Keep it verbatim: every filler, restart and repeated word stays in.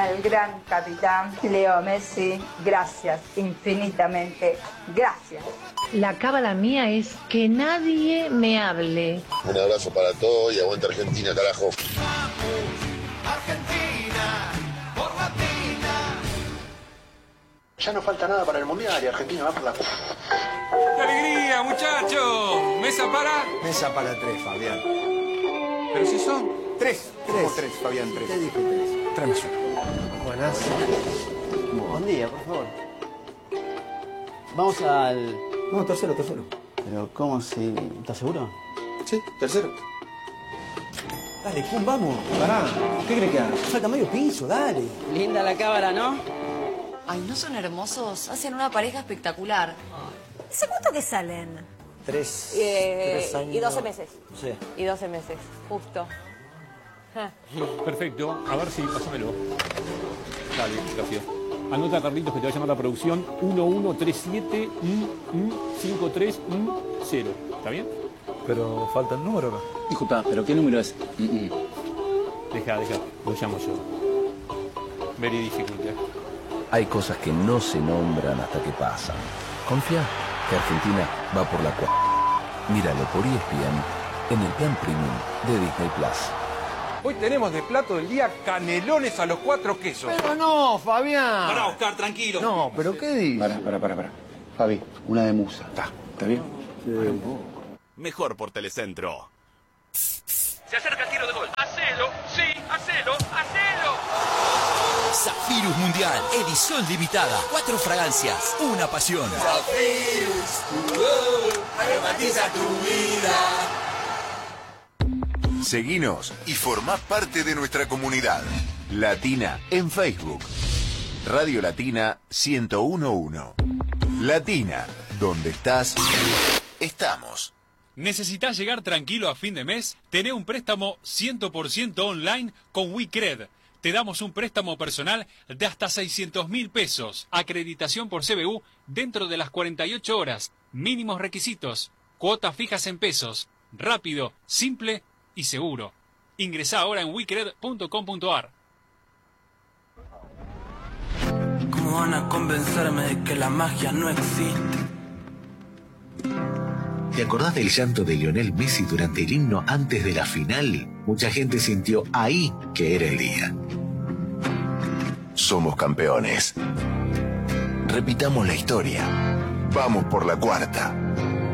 al gran capitán Leo Messi, gracias, infinitamente, gracias. La cábala mía es que nadie me hable. Un abrazo para todos y aguanta Argentina, carajo. Argentina, por Latina. Ya no falta nada para el Mundial y Argentina va por la... ¡Qué alegría, muchachos! ¿Mesa para? Mesa para tres, Fabián. ¿Pero si son? Tres. Tres. tres, Fabián, tres. Te dije tres. Tráeme uno. Buenas. Buen día, por favor. Vamos al... No, tercero, tercero. Pero, ¿cómo si...? ¿Estás seguro? Sí, tercero. Dale, pum, vamos. Pará. ¿Qué crees que haga? Falta medio piso, dale. Linda la cámara, ¿no? Ay, ¿no son hermosos? Hacen una pareja espectacular. ¿Hace cuánto que salen? Tres, Eh, tres años. y doce meses. Sí. Y doce meses, justo. Ja. Perfecto. A ver si, pásamelo. Dale, gracias. Anota, Carlitos, que te va a llamar la producción uno uno tres siete cinco tres cero. ¿Está bien? Pero falta el número, ¿no? Disculpa, ¿pero qué número es? Mm -mm. Deja, deja. Lo llamo yo. Very difficult. ¿eh? Hay cosas que no se nombran hasta que pasan. Confía que Argentina va por la cual. Míralo por E S P N en el plan premium de Disney Plus. Hoy tenemos de plato del día canelones a los cuatro quesos. Pero no, Fabián. Pará, Oscar, tranquilo. No, pero ¿qué dices? Pará, pará, pará, pará. Fabi, una de musa. Está. ¿Está bien? Sí. Mejor por Telecentro. Se acerca el tiro de gol. ¡Hacelo! ¡Sí! ¡Hacelo! ¡Hacelo! Zafirus Mundial, edición limitada. Cuatro fragancias, una pasión. Zafirus, tu voz, aromatiza tu vida. Seguinos y formá parte de nuestra comunidad. Latina en Facebook. Radio Latina ciento uno punto uno. Latina, donde estás, estamos. ¿Necesitas llegar tranquilo a fin de mes? Tené un préstamo cien por ciento online con WeCred. Te damos un préstamo personal de hasta seiscientos mil pesos. Acreditación por C B U dentro de las cuarenta y ocho horas. Mínimos requisitos. Cuotas fijas en pesos. Rápido, simple y seguro. Ingresá ahora en wecred punto com punto ar. ¿Cómo van a convencerme de que la magia no existe? ¿Te acordás del llanto de Lionel Messi durante el himno antes de la final? Mucha gente sintió ahí que era el día. Somos campeones. Repitamos la historia. Vamos por la cuarta.